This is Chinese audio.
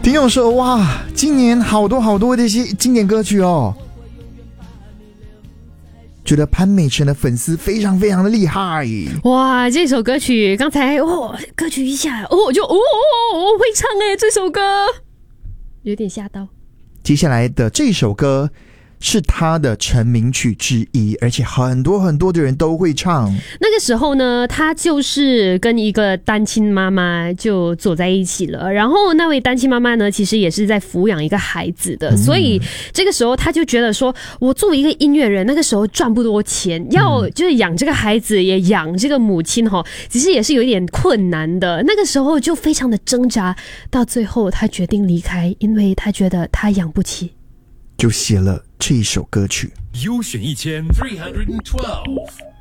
听众说，哇，今年好多这些经典歌曲哦，觉得潘美辰的粉丝非常的厉害。 哇，这首歌曲刚才歌曲一下我就我会唱这首歌，有点吓到。 接下来的这首歌是他的成名曲之一，而且很多的人都会唱。 那个时候呢，他就是跟一个单亲妈妈就走在一起了，然后那位单亲妈妈呢，其实也是在抚养一个孩子的，所以这个时候他就觉得说，我作为一个音乐人，那个时候赚不多钱，要就是养这个孩子也养这个母亲其实也是有一点困难的。那个时候就非常的挣扎，到最后他决定离开，因为他觉得他养不起， 就写了这一首歌曲。 优选1312